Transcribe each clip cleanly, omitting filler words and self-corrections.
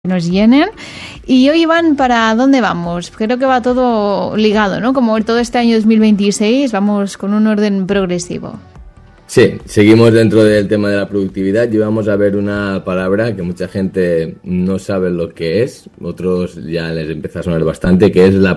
nos llenen. Y hoy, Iván, ¿para dónde vamos? Creo que va todo ligado, ¿no? Como todo este año 2026, vamos con un orden progresivo. Sí, seguimos dentro del tema de la productividad y vamos a ver una palabra que mucha gente no sabe lo que es, otros ya les empieza a sonar bastante, que es la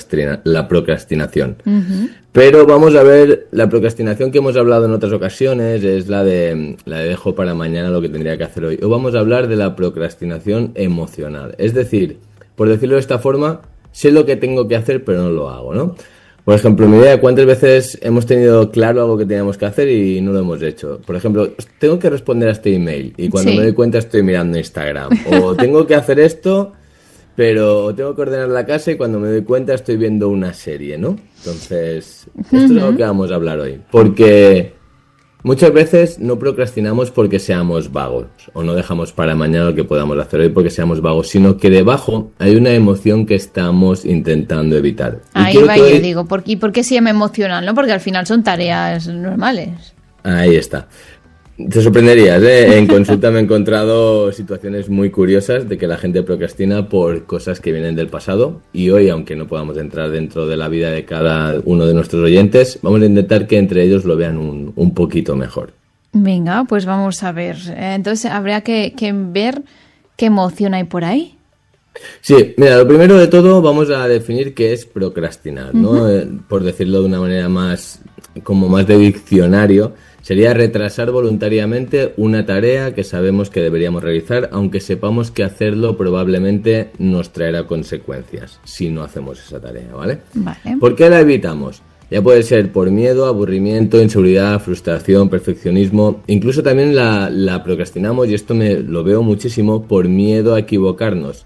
procrastinación. Uh-huh. Pero vamos a ver, la procrastinación que hemos hablado en otras ocasiones es la de dejo para mañana lo que tendría que hacer hoy. Hoy vamos a hablar de la procrastinación emocional, es decir, por decirlo de esta forma, sé lo que tengo que hacer pero no lo hago, ¿no? Por ejemplo, mi idea, ¿cuántas veces hemos tenido claro algo que teníamos que hacer y no lo hemos hecho? Por ejemplo, tengo que responder a este email y cuando me doy cuenta estoy mirando Instagram. O tengo que hacer esto, pero tengo que ordenar la casa y cuando me doy cuenta estoy viendo una serie, ¿no? Entonces, esto es algo que vamos a hablar hoy. Porque muchas veces no procrastinamos porque seamos vagos o no dejamos para mañana lo que podamos hacer hoy porque seamos vagos, sino que debajo hay una emoción que estamos intentando evitar. Ahí va, yo digo, ¿por qué se llama emocional? ¿No? Porque al final son tareas normales. Ahí está. Te sorprenderías, ¿eh? En consulta me he encontrado situaciones muy curiosas de que la gente procrastina por cosas que vienen del pasado y hoy, aunque no podamos entrar dentro de la vida de cada uno de nuestros oyentes, vamos a intentar que entre ellos lo vean un poquito mejor. Venga, pues vamos a ver. Entonces, habría que ver qué emoción hay por ahí. Sí, mira, lo primero de todo vamos a definir qué es procrastinar, ¿no? Uh-huh. Por decirlo de una manera más de diccionario, sería retrasar voluntariamente una tarea que sabemos que deberíamos realizar, aunque sepamos que hacerlo probablemente nos traerá consecuencias si no hacemos esa tarea, ¿vale? Vale. ¿Por qué la evitamos? Ya puede ser por miedo, aburrimiento, inseguridad, frustración, perfeccionismo. Incluso también la procrastinamos, y esto lo veo muchísimo, por miedo a equivocarnos.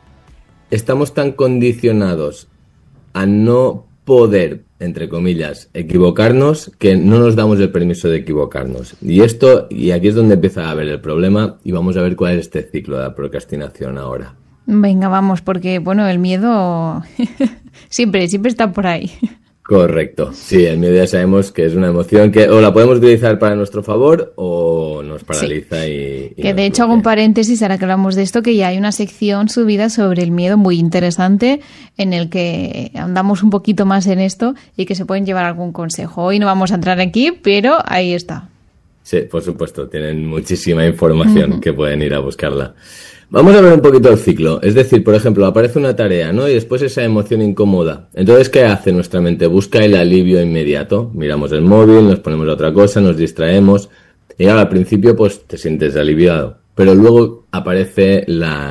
Estamos tan condicionados a no poder, entre comillas, equivocarnos, que no nos damos el permiso de equivocarnos. Y aquí es donde empieza a haber el problema, y vamos a ver cuál es este ciclo de la procrastinación ahora. Venga, vamos, porque, bueno, el miedo siempre está por ahí. Correcto, sí, el miedo ya sabemos que es una emoción que o la podemos utilizar para nuestro favor o nos paraliza. Sí. y que de hecho hago un paréntesis ahora que hablamos de esto, que ya hay una sección subida sobre el miedo muy interesante en el que andamos un poquito más en esto y que se pueden llevar algún consejo. Hoy no vamos a entrar aquí, pero ahí está. Sí, por supuesto, tienen muchísima información que pueden ir a buscarla. Vamos a ver un poquito el ciclo. Es decir, por ejemplo, aparece una tarea, ¿no? Y después esa emoción incómoda. Entonces, ¿qué hace nuestra mente? Busca el alivio inmediato. Miramos el móvil, nos ponemos a otra cosa, nos distraemos. Y ahora, al principio, pues te sientes aliviado. Pero luego aparece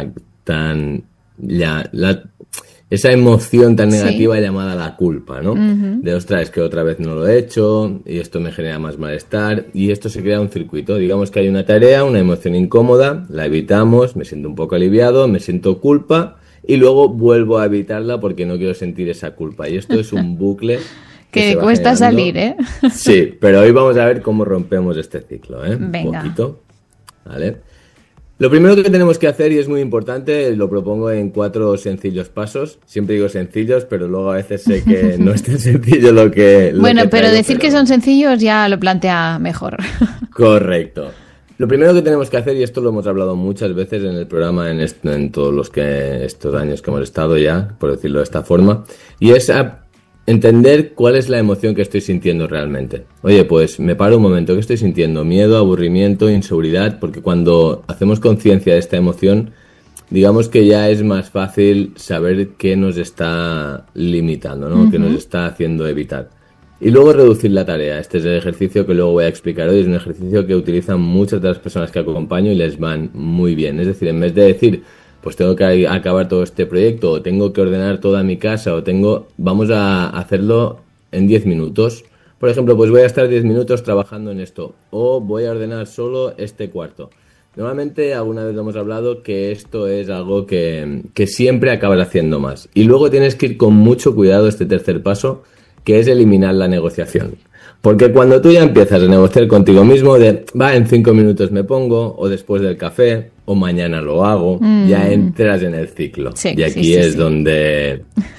esa emoción tan negativa llamada la culpa, ¿no? Uh-huh. De, ostras, es que otra vez no lo he hecho y esto me genera más malestar y esto se crea un circuito. Digamos que hay una tarea, una emoción incómoda, la evitamos, me siento un poco aliviado, me siento culpa y luego vuelvo a evitarla porque no quiero sentir esa culpa. Y esto es un bucle que cuesta salir, ¿eh? Sí, pero hoy vamos a ver cómo rompemos este ciclo, ¿eh? Venga. Un poquito, ¿vale? Lo primero que tenemos que hacer, y es muy importante, lo propongo en 4 sencillos pasos. Siempre digo sencillos, pero luego a veces sé que no es tan sencillo lo que... Bueno, pero decir que son sencillos ya lo plantea mejor. Correcto. Lo primero que tenemos que hacer, y esto lo hemos hablado muchas veces en el programa, en todos estos años que hemos estado ya, por decirlo de esta forma, y es entender cuál es la emoción que estoy sintiendo realmente. Oye, pues me paro un momento, ¿qué estoy sintiendo? Miedo, aburrimiento, inseguridad, porque cuando hacemos conciencia de esta emoción, digamos que ya es más fácil saber qué nos está limitando, ¿no? Uh-huh. Qué nos está haciendo evitar. Y luego reducir la tarea. Este es el ejercicio que luego voy a explicar hoy. Es un ejercicio que utilizan muchas de las personas que acompaño y les van muy bien. Es decir, en vez de decir, pues tengo que acabar todo este proyecto, o tengo que ordenar toda mi casa, vamos a hacerlo en 10 minutos. Por ejemplo, pues voy a estar 10 minutos trabajando en esto, o voy a ordenar solo este cuarto. Normalmente, alguna vez lo hemos hablado, que esto es algo que siempre acabas haciendo más. Y luego tienes que ir con mucho cuidado este tercer paso, que es eliminar la negociación. Porque cuando tú ya empiezas a negociar contigo mismo en 5 minutos me pongo, o después del café, o mañana lo hago, ya entras en el ciclo. Sí, y aquí es donde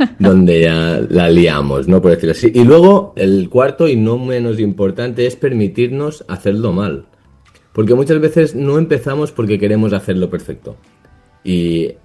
ya la liamos, ¿no? Por decirlo así. Y luego, el cuarto y no menos importante es permitirnos hacerlo mal. Porque muchas veces no empezamos porque queremos hacerlo perfecto. Y